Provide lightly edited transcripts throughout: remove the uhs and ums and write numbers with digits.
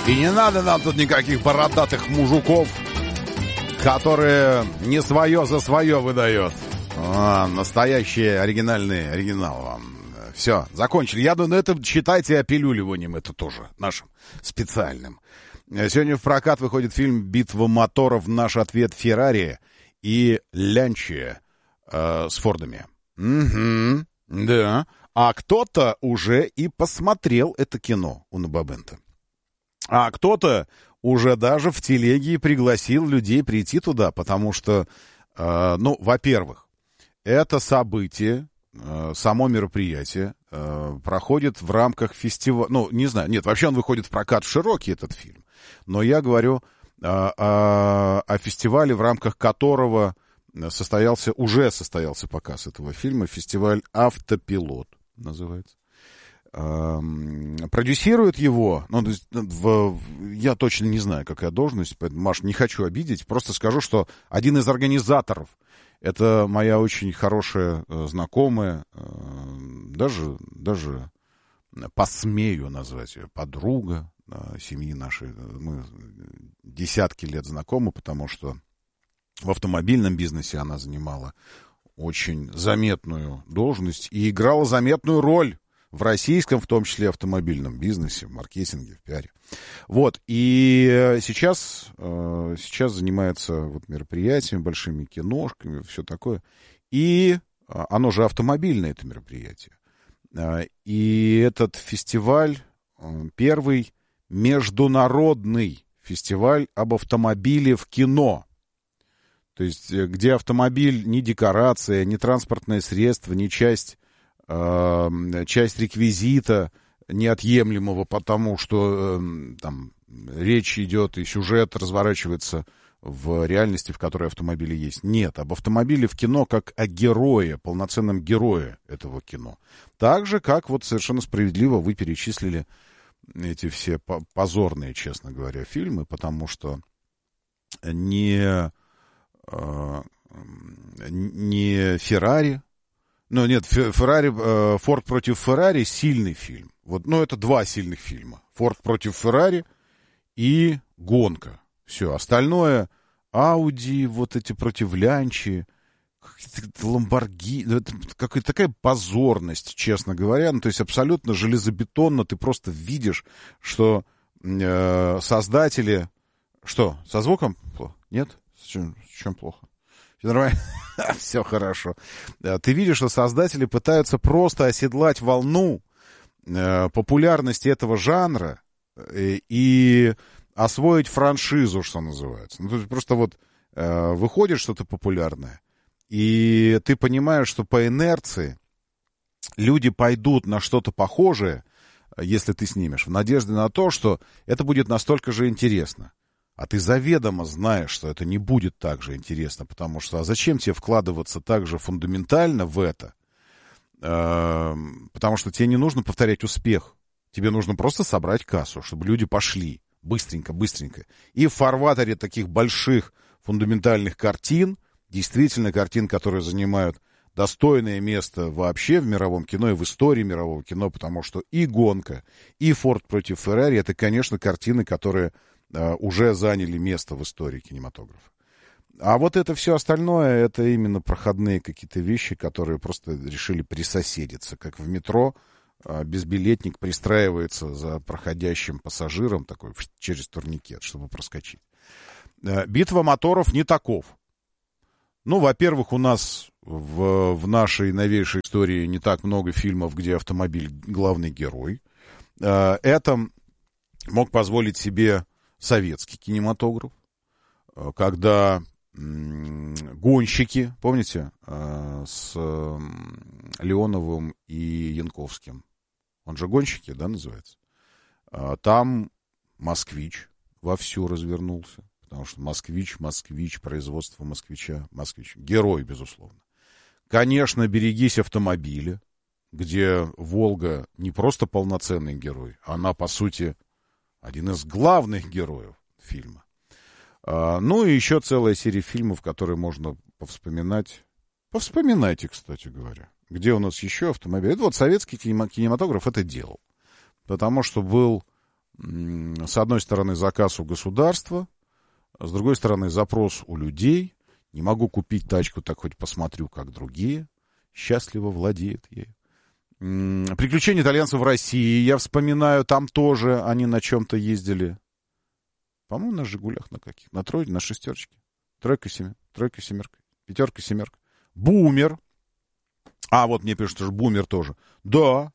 И не надо нам тут никаких бородатых мужиков, которые не свое за свое выдает. Настоящий оригинал вам. Все, закончили. Я думаю, это считайте опилюливанием, это тоже нашим специальным. Сегодня в прокат выходит фильм «Битва моторов. Наш ответ Феррари» и «Лянчи» с Фордами. Угу, да. А кто-то уже и посмотрел это кино у Набабента. А кто-то уже даже в телеге пригласил людей прийти туда, потому что, во-первых, это событие, само мероприятие проходит в рамках фестиваля. Вообще он выходит в прокат в широкий, этот фильм. Но я говорю о фестивале, в рамках которого уже состоялся показ этого фильма. Фестиваль «Автопилот» называется. Продюсирует его, я точно не знаю, какая должность, поэтому, Маш, не хочу обидеть, просто скажу, что один из организаторов, это моя очень хорошая знакомая, даже посмею назвать ее, подруга семьи нашей. Мы десятки лет знакомы, потому что в автомобильном бизнесе она занимала очень заметную должность и играла заметную роль в российском, в том числе, автомобильном бизнесе, в маркетинге, в пиаре. Вот, и сейчас занимается мероприятиями, большими киношками, все такое. И оно же автомобильное, это мероприятие. И этот фестиваль, первый международный фестиваль об автомобиле в кино. То есть, где автомобиль не декорация, не транспортное средство, не часть реквизита неотъемлемого, потому что там речь идет и сюжет разворачивается в реальности, в которой автомобили есть. Нет, об автомобиле в кино как о герое, полноценном герое этого кино. Так же, как совершенно справедливо вы перечислили эти все позорные, честно говоря, фильмы, потому что не Феррари. Форд против Феррари сильный фильм. Это два сильных фильма. Форд против Феррари и гонка. Все. Остальное Ауди, эти против Лянчи, Ламборгини. Это какая-то такая позорность, честно говоря. То есть абсолютно железобетонно. Ты просто видишь, что создатели... Что, со звуком плохо? Нет? С чем плохо? Все нормально? Все хорошо. Ты видишь, что создатели пытаются просто оседлать волну популярности этого жанра и освоить франшизу, что называется. То есть просто выходит что-то популярное, и ты понимаешь, что по инерции люди пойдут на что-то похожее, если ты снимешь, в надежде на то, что это будет настолько же интересно. А ты заведомо знаешь, что это не будет так же интересно, потому что зачем тебе вкладываться так же фундаментально в это? Потому что тебе не нужно повторять успех. Тебе нужно просто собрать кассу, чтобы люди пошли быстренько. И в фарватере таких больших фундаментальных картин, действительно картин, которые занимают достойное место вообще в мировом кино и в истории мирового кино, потому что и «Гонка», и «Форд против Феррари» — это, конечно, картины, которые уже заняли место в истории кинематографа. А это все остальное, это именно проходные какие-то вещи, которые просто решили присоседиться. Как в метро безбилетник пристраивается за проходящим пассажиром такой через турникет, чтобы проскочить. «Битва моторов» не таков. Во-первых, у нас в нашей новейшей истории не так много фильмов, где автомобиль главный герой. Это мог позволить себе советский кинематограф, когда гонщики, помните, с Леоновым и Янковским, он же «Гонщики», да, называется, там «Москвич» вовсю развернулся, потому что «Москвич», производство «Москвича», «Москвич», герой, безусловно. Конечно, «Берегись автомобиля», где «Волга» не просто полноценный герой, она, по сути, один из главных героев фильма. И еще целая серия фильмов, которые можно повспоминать. Повспоминайте, кстати говоря. Где у нас еще автомобиль? Это советский кинематограф это делал. Потому что был С одной стороны, заказ у государства, с другой стороны, запрос у людей. Не могу купить тачку, так хоть посмотрю, как другие. Счастливо владеют ею. Приключения итальянцев в России. Я вспоминаю, там тоже они на чем-то ездили. По-моему, на «Жигулях» на каких? На тройке, на шестерочке. Тройка, семерка. Пятерка, семерка. Бумер. Вот мне пишут, что бумер тоже. Да,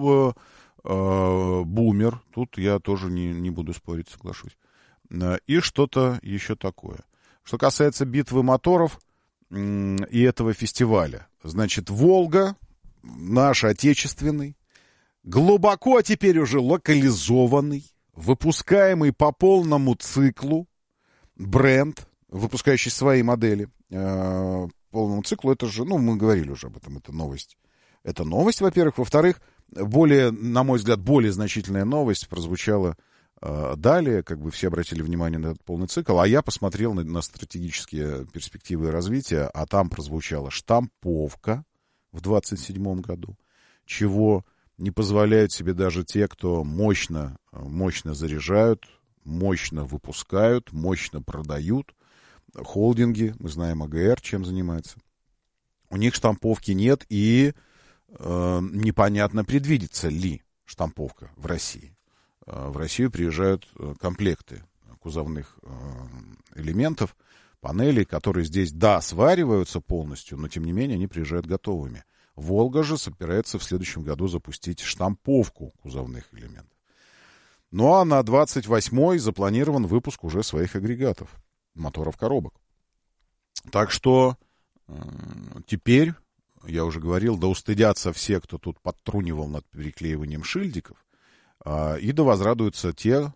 бумер. Тут я тоже не буду спорить, соглашусь. И что-то еще такое. Что касается битвы моторов и этого фестиваля. Значит, «Волга», наш отечественный, глубоко теперь уже локализованный, выпускаемый по полному циклу бренд, выпускающий свои модели полному циклу. Это же, мы говорили уже об этом, это новость. Это новость, во-первых. Во-вторых, на мой взгляд, более значительная новость прозвучала далее, все обратили внимание на этот полный цикл, а я посмотрел на стратегические перспективы развития, а там прозвучала штамповка в 27 году, чего не позволяют себе даже те, кто мощно заряжают, мощно выпускают, мощно продают. Холдинги, мы знаем АГР, чем занимается. У них штамповки нет, и непонятно, предвидится ли штамповка в России. В Россию приезжают комплекты кузовных элементов, панелей, которые здесь, свариваются полностью, но, тем не менее, они приезжают готовыми. «Волга» же собирается в следующем году запустить штамповку кузовных элементов. А на 28-й запланирован выпуск уже своих агрегатов, моторов коробок. Так что теперь, я уже говорил, да устыдятся все, кто тут подтрунивал над переклеиванием шильдиков, и да возрадуются те,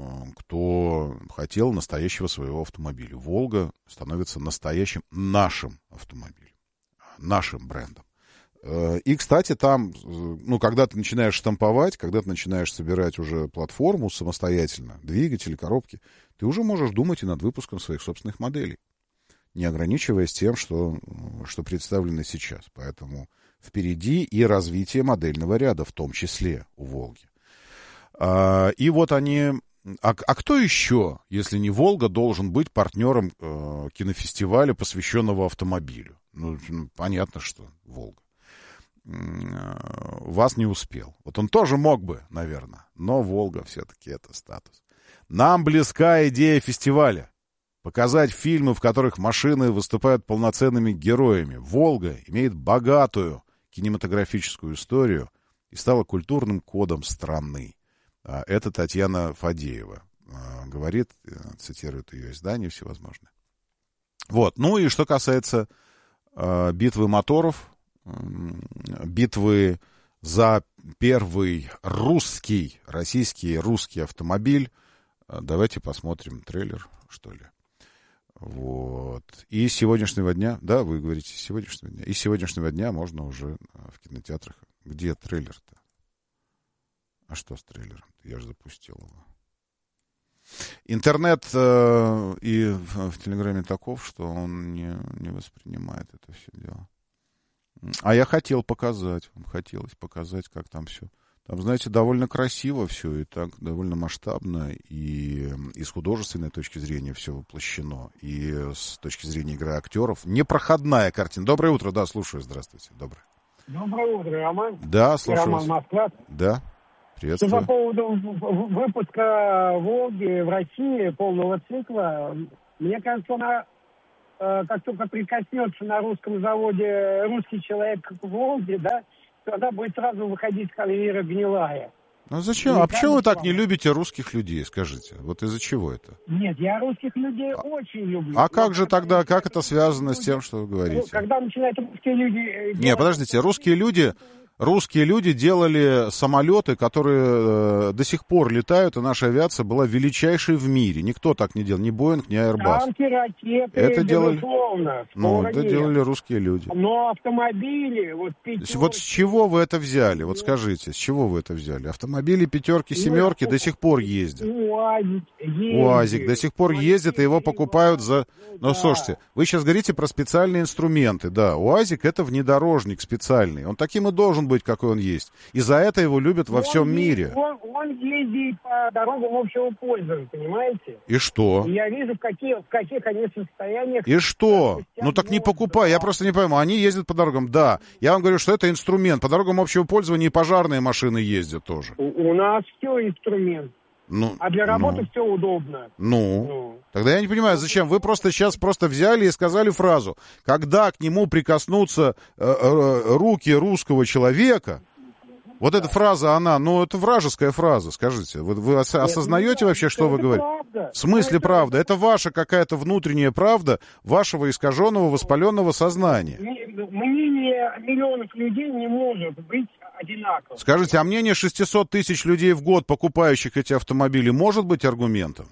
кто хотел настоящего своего автомобиля. «Волга» становится настоящим нашим автомобилем, нашим брендом. И, кстати, там, когда ты начинаешь штамповать, когда ты начинаешь собирать уже платформу самостоятельно, двигатели, коробки, ты уже можешь думать и над выпуском своих собственных моделей, не ограничиваясь тем, что представлено сейчас. Поэтому впереди и развитие модельного ряда, в том числе у «Волги». И вот они... А кто еще, если не «Волга», должен быть партнером кинофестиваля, посвященного автомобилю? Понятно, что «Волга». «ВАЗ» не успел. Вот он тоже мог бы, наверное, но «Волга» все-таки это статус. Нам близка идея фестиваля. Показать фильмы, в которых машины выступают полноценными героями. «Волга» имеет богатую кинематографическую историю и стала культурным кодом страны. Это Татьяна Фадеева говорит, цитирует ее издания всевозможные. Вот. И что касается битвы моторов, битвы за первый русский автомобиль, давайте посмотрим трейлер, что ли. Вот. И с сегодняшнего дня, да, вы говорите, с сегодняшнего дня, и с сегодняшнего дня можно уже в кинотеатрах. Где трейлер-то? А что с трейлером? Я же запустил его. Интернет и в Телеграме таков, что он не воспринимает это все дело. А я хотелось показать, как там все. Там, знаете, довольно красиво все, и так довольно масштабно, и с художественной точки зрения все воплощено, и с точки зрения игры актеров. Непроходная картина. Доброе утро, да, слушаю, здравствуйте, доброе. Доброе утро, Роман. Да, слушаю. Роман Москва. Да, приветствую. По поводу выпуска «Волги» в России, полного цикла, мне кажется, она, как только прикоснется на русском заводе русский человек к «Волге», да, тогда будет сразу выходить с конвейера гнилая. Зачем? А почему вы так не любите русских людей, скажите? Вот из-за чего это? Нет, я русских людей очень люблю. А как же тогда, как это связано с тем, что вы говорите? Когда начинают русские люди... Не, подождите, русские люди делали самолеты, которые до сих пор летают, и наша авиация была величайшей в мире. Никто так не делал, ни Боинг, ни Airbus. Танки, ракеты, это делали, это делали русские люди. Но автомобили, пятерки... Вот с чего вы это взяли? Вот скажите, с чего вы это взяли? Автомобили пятерки, семерки до сих пор ездят. УАЗик ездит. УАЗик до сих пор ездит, и его покупают за... Ну, да. слушайте, вы сейчас говорите про специальные инструменты. Да, УАЗик — это внедорожник специальный. Он таким и должен быть, какой он есть. И за это его любят во всем мире. Он ездит по дорогам общего пользования, понимаете? И что? И я вижу, в каких они состояниях. И что? Ну так не покупай, я просто не пойму. Они ездят по дорогам, да. Я вам говорю, что это инструмент. По дорогам общего пользования и пожарные машины ездят тоже. У нас все инструмент. Ну, А для работы все удобно. Тогда я не понимаю, зачем? Вы сейчас взяли и сказали фразу. Когда к нему прикоснутся руки русского человека... Вот эта фраза, это вражеская фраза, скажите. Вы осознаете вообще, что вы говорите? Правда. В смысле правда? Это ваша какая-то внутренняя правда вашего искаженного, воспаленного сознания. Мнение миллионов людей не может быть одинаковым. Скажите, а мнение 600 тысяч людей в год, покупающих эти автомобили, может быть аргументом?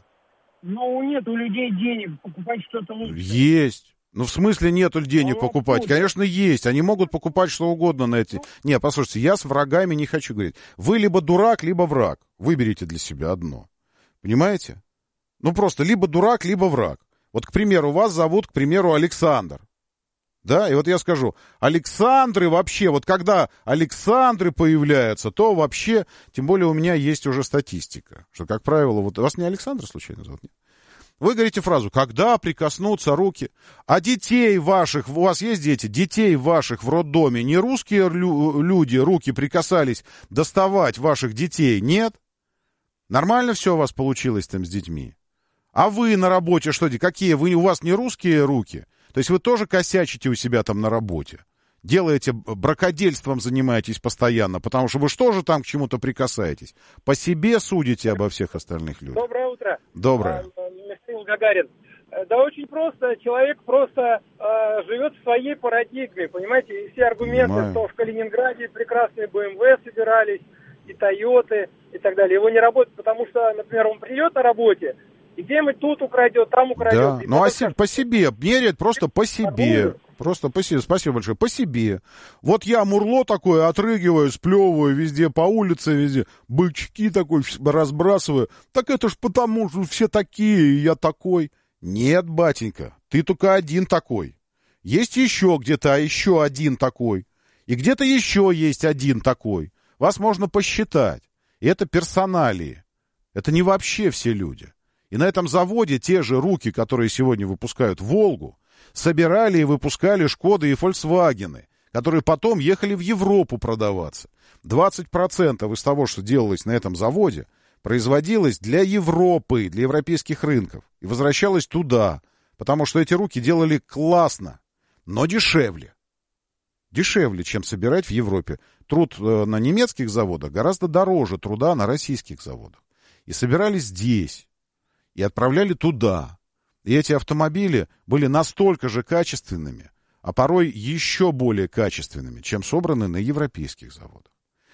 Но нет у людей денег покупать что-то лучше. Есть. Ну, в смысле нету денег покупать? Конечно, есть. Они могут покупать что угодно на эти... Не, послушайте, я с врагами не хочу говорить. Вы либо дурак, либо враг. Выберите для себя одно. Понимаете? Ну, просто либо дурак, либо враг. Вот, к примеру, вас зовут, к примеру, Александр. Да, и вот я скажу, Александры вообще, вот когда Александры появляются, то вообще, тем более у меня есть уже статистика, что, как правило, вот... Вас не Александр случайно зовут? Нет? Вы говорите фразу, когда прикоснутся руки, а детей ваших, у вас есть дети, детей ваших в роддоме, не русские люди руки прикасались доставать ваших детей, нет? Нормально все у вас получилось там с детьми? А вы на работе что, какие, у вас не русские руки? То есть вы тоже косячите у себя там на работе? Делаете, бракодельством занимаетесь постоянно, потому что вы что же там к чему-то прикасаетесь? По себе судите обо всех остальных людях. Доброе утро. Доброе. Михаил Гагарин. Да очень просто. Человек просто живет в своей парадигме, понимаете? И все аргументы, что в Калининграде прекрасные БМВ собирались, и Тойоты, и так далее. Его не работает, потому что, например, он придет на работе, и где-нибудь тут украдет, там украдет. Да, ну а по себе, меряет просто по себе. Просто по себе, спасибо большое, по себе. Вот я мурло такое отрыгиваю, сплевываю везде, по улице везде, бычки такой разбрасываю. Так это ж потому, что все такие, и я такой. Нет, батенька, ты только один такой. Есть еще где-то еще один такой. И где-то еще есть один такой. Вас можно посчитать. И это персоналии. Это не вообще все люди. И на этом заводе те же руки, которые сегодня выпускают «Волгу», собирали и выпускали «Шкоды» и «Фольксвагены», которые потом ехали в Европу продаваться. 20% из того, что делалось на этом заводе, производилось для Европы, для европейских рынков. И возвращалось туда, потому что эти руки делали классно, но дешевле. Дешевле, чем собирать в Европе. Труд на немецких заводах гораздо дороже труда на российских заводах. И собирали здесь. И отправляли туда. И эти автомобили были настолько же качественными, а порой еще более качественными, чем собраны на европейских заводах.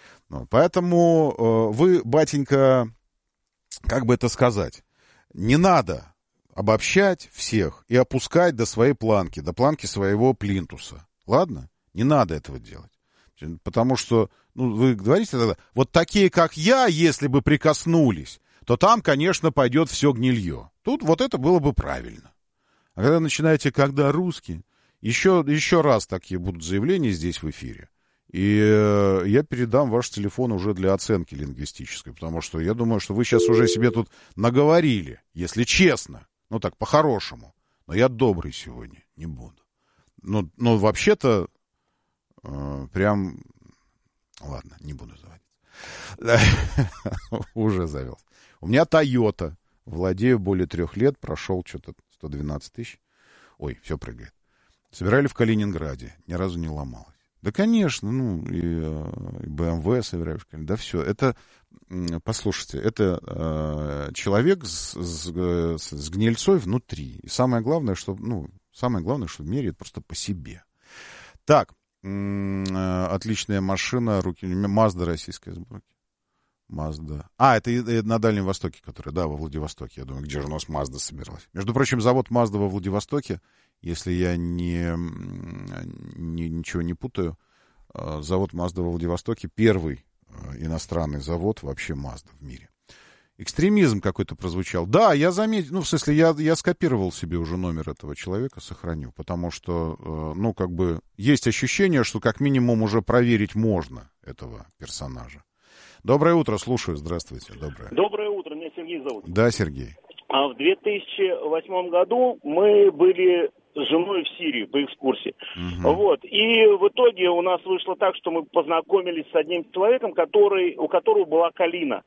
Поэтому вы, батенька, как бы это сказать, не надо обобщать всех и опускать до своей планки, до планки своего плинтуса. Ладно? Не надо этого делать. Потому что, вы говорите тогда, вот такие, как я, если бы прикоснулись, то там, конечно, пойдет все гнилье. Тут вот это было бы правильно. А когда начинаете, когда русские, еще раз такие будут заявления здесь в эфире. И я передам ваш телефон уже для оценки лингвистической, потому что я думаю, что вы сейчас уже себе тут наговорили, если честно. Ну так, по-хорошему. Но я добрый сегодня, не буду. Но вообще-то, прям... Ладно, не буду заводить. Уже завелся. У меня Toyota. Владею более 3 лет. Прошел что-то 112 тысяч. Ой, все прыгает. Собирали в Калининграде. Ни разу не ломалось. Да, конечно. И BMW собирали в Калининграде. Да все. Это, послушайте, это человек с гнильцой внутри. И самое главное, что меряет просто по себе. Так. Отличная машина. Mazda российской сборки. Mazda. Это на Дальнем Востоке, которая, да, во Владивостоке. Я думаю, где же у нас Mazda собиралась. Между прочим, завод Mazda во Владивостоке, если я ничего не путаю, завод Mazda во Владивостоке первый иностранный завод вообще Mazda в мире. Экстремизм какой-то прозвучал. Да, я заметил, ну, в смысле, я скопировал себе уже номер этого человека, сохраню, потому что, ну, как бы, есть ощущение, что как минимум уже проверить можно этого персонажа. Доброе утро, слушаю, здравствуйте, доброе. Доброе утро, меня Сергей зовут. Да, Сергей. В 2008 году мы были с женой в Сирии по экскурсии. Вот. И в итоге у нас вышло так, что мы познакомились с одним человеком, у которого была калина.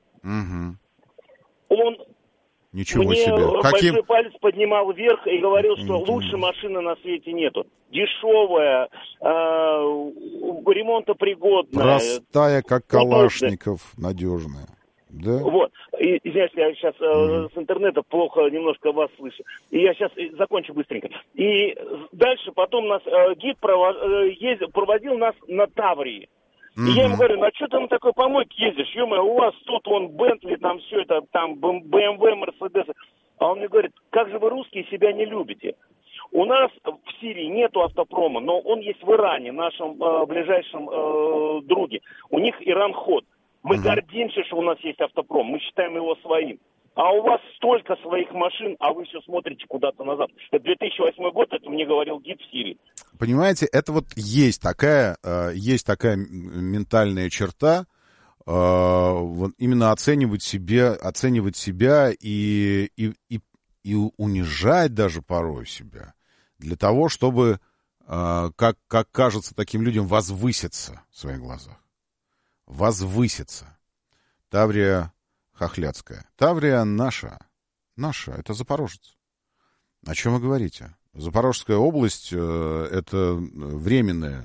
Он Ничего мне себе. большой палец поднимал вверх и говорил, что лучше машины на свете нету. Дешевая, ремонтопригодная. Простая, как Калашников, надежная. Да? Вот. Извиняюсь, я сейчас с интернета плохо немножко вас слышу. И я сейчас закончу быстренько. И дальше потом нас гид проводил нас на Таврии. И я ему говорю, ну а что ты на такой помойке ездишь? Ё-моё, у вас тут вон Бентли, там все это, там БМВ, Мерседес. А он мне говорит, как же вы русские себя не любите? У нас в Сирии нету автопрома, но он есть в Иране, нашем ближайшем друге. У них Иран-ход. Мы гордимся, что у нас есть автопром, мы считаем его своим. А у вас столько своих машин, а вы все смотрите куда-то назад. Это 2008 год, это мне говорил гид в Сирии. Понимаете, это вот есть такая ментальная черта, вот именно оценивать себя и унижать даже порой себя, для того, чтобы, как кажется таким людям, возвыситься в своих глазах. Возвыситься. Таврия Хохляцкая. Таврия наша, это Запорожец. О чем вы говорите? Запорожская область, это временное,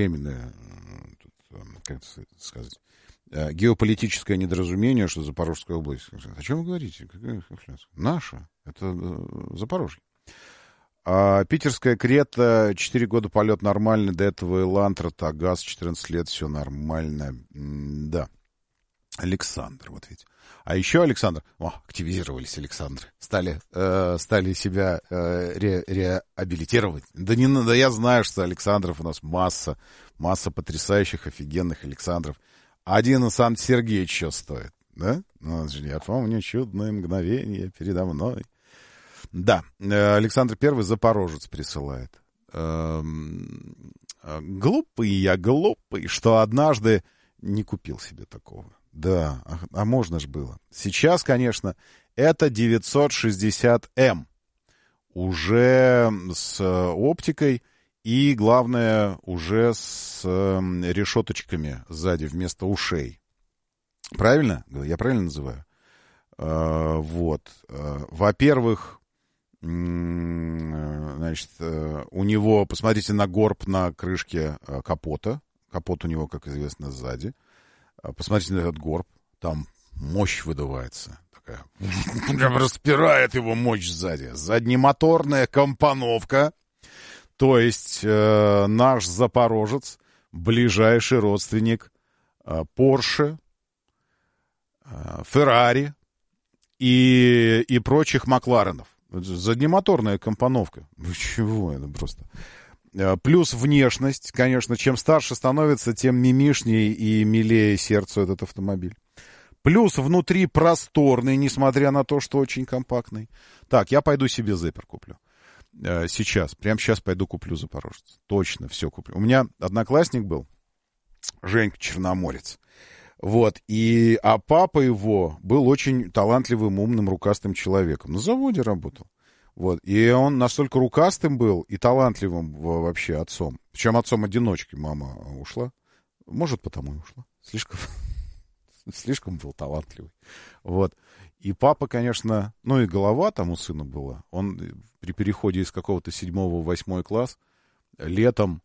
как сказать, геополитическое недоразумение, что Запорожская область. О чем вы говорите? Наша, это Запорожье. А питерская Крета, 4 года полет нормальный, до этого Элантра, Тагаз, 14 лет, все нормально. Да. Александр, вот видите. А еще Александр, активизировались Александры, стали себя реабилитировать. Да я знаю, что Александров у нас масса потрясающих, офигенных Александров. Один Санкт Сергей что стоит, да? Ну, я помню чудное мгновение передо мной. Да, Александр Первый Запорожец присылает. Глупый, что однажды не купил себе такого. Да, а можно ж было. Сейчас, конечно, это 960М. Уже с оптикой и, главное, уже с решеточками сзади вместо ушей. Правильно? Я правильно называю? Вот. Во-первых, значит, у него, посмотрите на горб на крышке капота. Капот у него, как известно, сзади. Посмотрите на этот горб. Там мощь выдувается. Такая. Прям распирает его мощь сзади. Заднемоторная компоновка. То есть наш Запорожец, ближайший родственник Порше, Феррари и прочих Макларенов. Заднемоторная компоновка. Чего это просто? Плюс внешность, конечно, чем старше становится, тем мимишнее и милее сердцу этот автомобиль. Плюс внутри просторный, несмотря на то, что очень компактный. Так, я пойду себе Зеппер куплю. Сейчас, прямо сейчас пойду куплю Запорожец. Точно, все куплю. У меня одноклассник был, Женька Черноморец. Вот, а папа его был очень талантливым, умным, рукастым человеком. На заводе работал. Вот, и он настолько рукастым был и талантливым вообще отцом. Причем отцом-одиночкой мама ушла. Может, потому и ушла. Слишком был талантливый. Вот. И папа, конечно, ну и голова там у сына была. Он при переходе из какого-то 7-го в 8 класс летом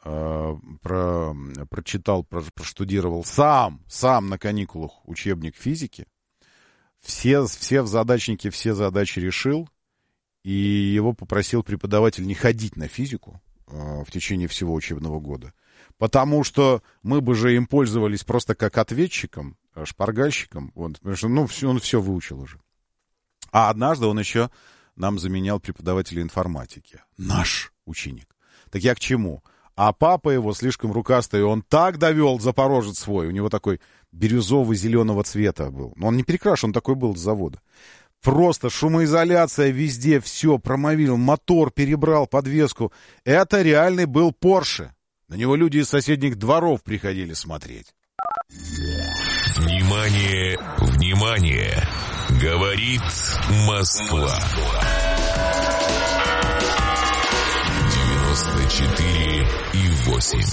прочитал, проштудировал сам на каникулах учебник физики. Все в задачнике все задачи решил. И его попросил преподаватель не ходить на физику в течение всего учебного года. Потому что мы бы же им пользовались просто как ответчиком, шпаргальщиком. Вот, потому что он все выучил уже. А однажды он еще нам заменял преподавателя информатики. Наш ученик. Так я к чему? А папа его слишком рукастый, он так довел Запорожец свой. У него такой бирюзово-зеленого цвета был. Но он не перекрашен, он такой был с завода. Просто шумоизоляция везде, все, промовил, мотор перебрал, подвеску. Это реальный был Порше. На него люди из соседних дворов приходили смотреть. Внимание, внимание! Говорит Москва. 94,8.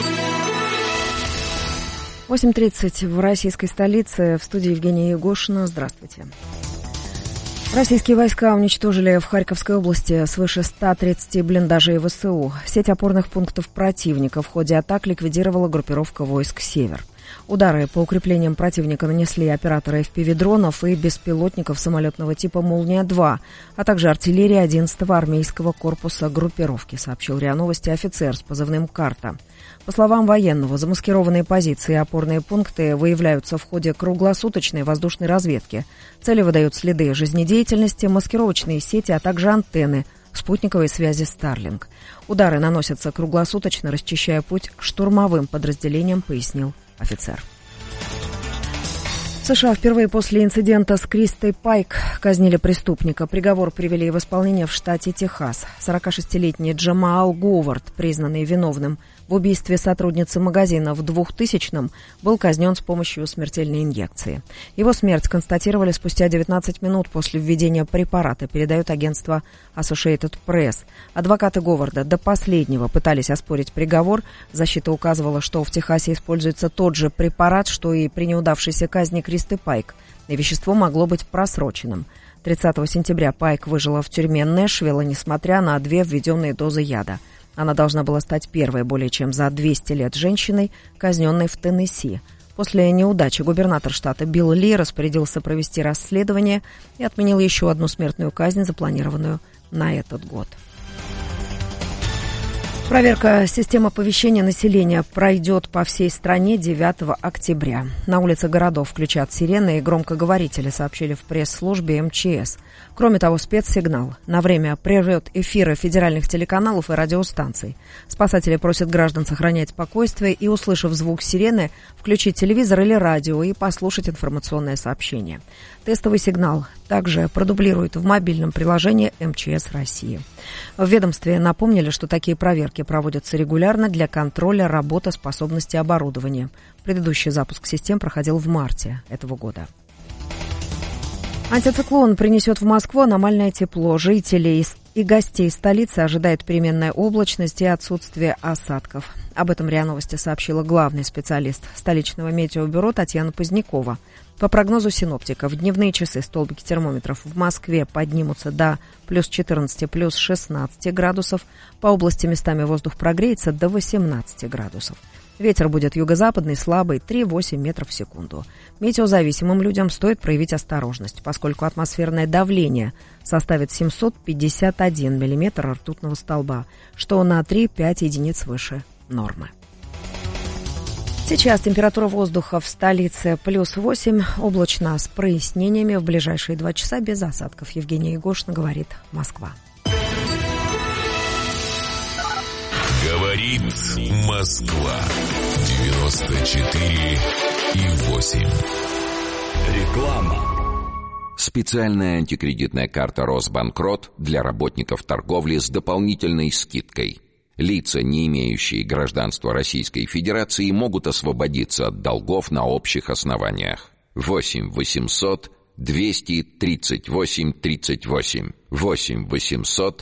8:30 в российской столице. В студии Евгения Егошина. Здравствуйте. Российские войска уничтожили в Харьковской области свыше 130 блиндажей ВСУ. Сеть опорных пунктов противника в ходе атак ликвидировала группировка войск «Север». Удары по укреплениям противника нанесли операторы FPV-дронов и беспилотников самолетного типа «Молния-2», а также артиллерия 11-го армейского корпуса группировки, сообщил РИА Новости офицер с позывным «Карта». По словам военного, замаскированные позиции и опорные пункты выявляются в ходе круглосуточной воздушной разведки. Цели выдают следы жизнедеятельности, маскировочные сети, а также антенны спутниковой связи Starlink. Удары наносятся круглосуточно, расчищая путь штурмовым подразделениям, пояснил офицер. В США впервые после инцидента с Кристой Пайк казнили преступника. Приговор привели в исполнение в штате Техас. 46-летний Джамаал Говард, признанный виновным в убийстве сотрудницы магазина в 2000-м, был казнен с помощью смертельной инъекции. Его смерть констатировали спустя 19 минут после введения препарата, передает агентство Associated Press. Адвокаты Говарда до последнего пытались оспорить приговор. Защита указывала, что в Техасе используется тот же препарат, что и при неудавшейся казни Кристы Пайк, и вещество могло быть просроченным. 30 сентября Пайк выжила в тюрьме Нэшвилла, несмотря на 2 введенные дозы яда. Она должна была стать первой более чем за 200 лет женщиной, казненной в Теннесси. После неудачи губернатор штата Билл Ли распорядился провести расследование и отменил еще одну смертную казнь, запланированную на этот год. Проверка системы оповещения населения пройдет по всей стране 9 октября. На улицах городов включат сирены и громкоговорители, сообщили в пресс-службе МЧС. Кроме того, спецсигнал на время прервет эфиры федеральных телеканалов и радиостанций. Спасатели просят граждан сохранять спокойствие и, услышав звук сирены, включить телевизор или радио и послушать информационное сообщение. Тестовый сигнал также продублируют в мобильном приложении МЧС России. В ведомстве напомнили, что такие проверки проводятся регулярно для контроля работоспособности оборудования. Предыдущий запуск систем проходил в марте этого года. Антициклон принесет в Москву аномальное тепло. Жителей и гостей столицы ожидает переменная облачность и отсутствие осадков. Об этом РИА Новости сообщила главный специалист столичного метеобюро Татьяна Позднякова. По прогнозу синоптиков, в дневные часы столбики термометров в Москве поднимутся до плюс 14, плюс 16 градусов. По области местами воздух прогреется до 18 градусов. Ветер будет юго-западный, слабый, 3,8 метров в секунду. Метеозависимым людям стоит проявить осторожность, поскольку атмосферное давление составит 751 миллиметр ртутного столба, что на 3-5 единиц выше нормы. Сейчас температура воздуха в столице плюс 8, облачно с прояснениями. В ближайшие 2 часа без осадков. Евгения Егошина, говорит Москва. Говорит Москва. 94,8. Реклама. Специальная антикредитная карта «Росбанкрот» для работников торговли с дополнительной скидкой. Лица, не имеющие гражданства Российской Федерации, могут освободиться от долгов на общих основаниях. 8 800 238 38. 8 800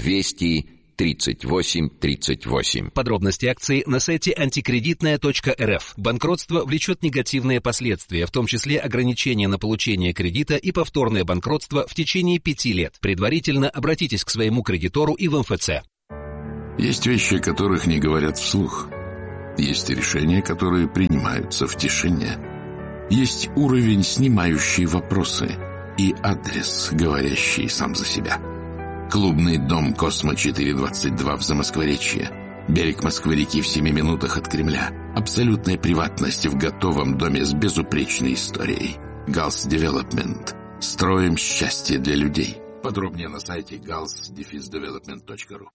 238 38. Подробности акции на сайте антикредитная.рф. Банкротство влечет негативные последствия, в том числе ограничения на получение кредита и повторное банкротство в течение 5 лет. Предварительно обратитесь к своему кредитору и в МФЦ. Есть вещи, о которых не говорят вслух. Есть решения, которые принимаются в тишине. Есть уровень, снимающий вопросы, и адрес, говорящий сам за себя. Клубный дом «Космо-422» в Замоскворечье. Берег Москвы-реки в 7 минутах от Кремля. Абсолютная приватность в готовом доме с безупречной историей. Галс Девелопмент. Строим счастье для людей. Подробнее на сайте gals-development.ru.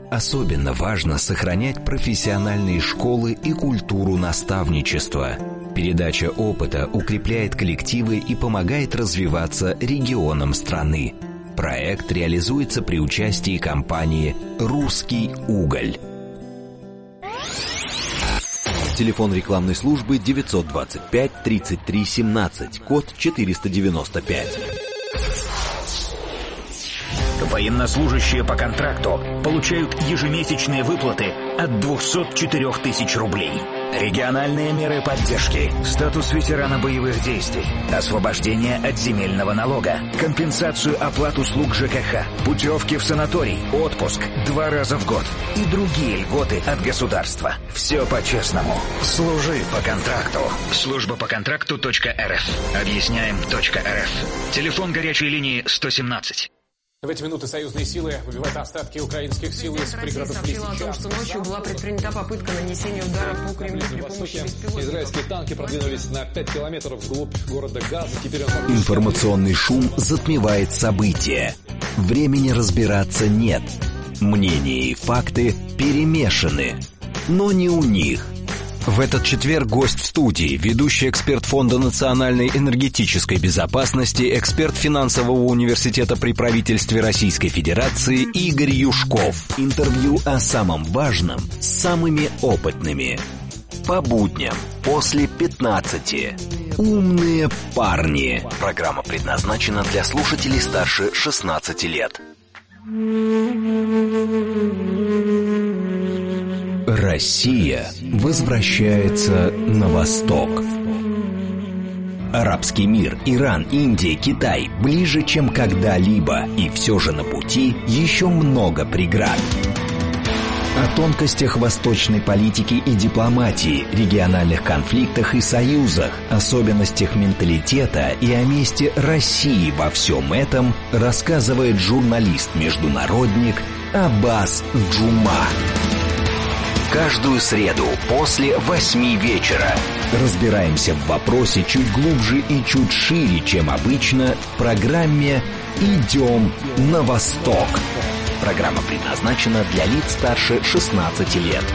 Особенно важно сохранять профессиональные школы и культуру наставничества. Передача опыта укрепляет коллективы и помогает развиваться регионам страны. Проект реализуется при участии компании «Русский уголь». Телефон рекламной службы 925-33-17, код 495. Военнослужащие по контракту получают ежемесячные выплаты от 204 тысяч рублей. Региональные меры поддержки, статус ветерана боевых действий, освобождение от земельного налога, компенсацию оплат услуг ЖКХ, путевки в санаторий, отпуск 2 раза в год и другие льготы от государства. Все по-честному. Служи по контракту. Служба по контракту.рф. Объясняем.рф. Телефон горячей линии 117. В эти минуты союзные силы выбивают остатки украинских сил из пригородов Лисичанска. Россия сообщила о том, что ночью была предпринята попытка нанесения удара по Кремлю при помощи беспилотников. Израильские танки продвинулись на 5 километров вглубь города Газа. Теперь Информационный шум затмевает события. Времени разбираться нет. Мнения и факты перемешаны. Но не у них. В этот четверг гость в студии, ведущий эксперт Фонда национальной энергетической безопасности, эксперт финансового университета при правительстве Российской Федерации Игорь Юшков. Интервью о самом важном с самыми опытными. По будням после 15. Умные парни. Программа предназначена для слушателей старше 16 лет. Россия возвращается на восток. Арабский мир, Иран, Индия, Китай ближе, чем когда-либо, и все же на пути еще много преград. О тонкостях восточной политики и дипломатии, региональных конфликтах и союзах, особенностях менталитета и о месте России во всем этом рассказывает журналист-международник Аббас Джума. Каждую среду после 8 вечера разбираемся в вопросе чуть глубже и чуть шире, чем обычно, в программе «Идем на восток». Программа предназначена для лиц старше 16 лет.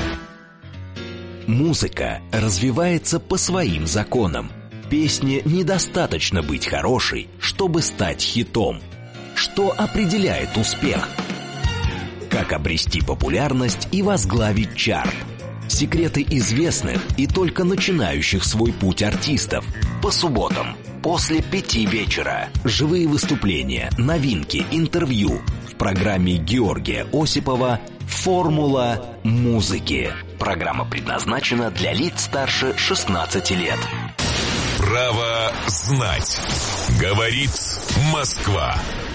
Музыка развивается по своим законам. Песне недостаточно быть хорошей, чтобы стать хитом. Что определяет успех? Как обрести популярность и возглавить чарт? Секреты известных и только начинающих свой путь артистов. По субботам после 5 вечера. Живые выступления, новинки, интервью. В программе Георгия Осипова «Формула музыки». Программа предназначена для лиц старше 16 лет. Право знать. Говорит Москва.